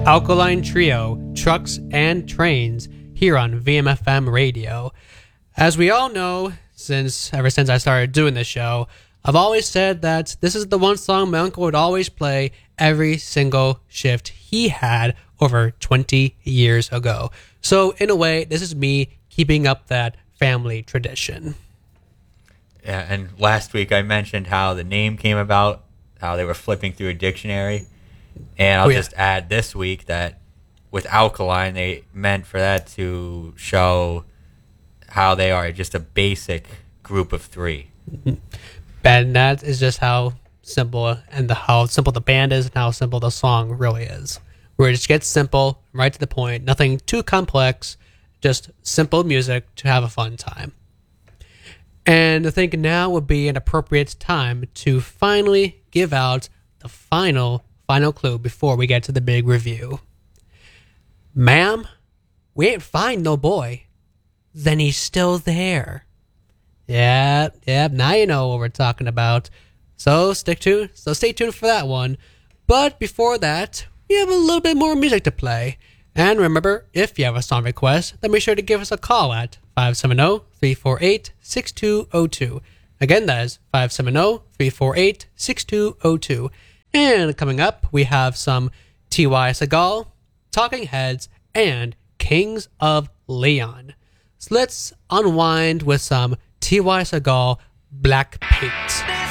Alkaline Trio, Trucks and Trains, here on VMFM Radio. As we all know, ever since I started doing this show, I've always said that this is the one song my uncle would always play every single shift he had over 20 years ago. So in a way, this is me keeping up that family tradition. Yeah, and last week I mentioned how the name came about, how they were flipping through a dictionary. And I'll just add this week that with Alkaline, they meant for that to show how they are just a basic group of three. And that is just how simple the band is and how simple the song really is. Where it just gets simple, right to the point, nothing too complex, just simple music to have a fun time. And I think now would be an appropriate time to finally give out the final clue before we get to the big review. Ma'am, we ain't find no boy. Then he's still there. Yeah, now you know what we're talking about. So stay tuned for that one. But before that, we have a little bit more music to play. And remember, if you have a song request, then be sure to give us a call at 570-348-6202. Again, that is 570-348-6202. And coming up, we have some T.Y. Segal, Talking Heads, and Kings of Leon. So let's unwind with some T.Y. Segal, Black Paint.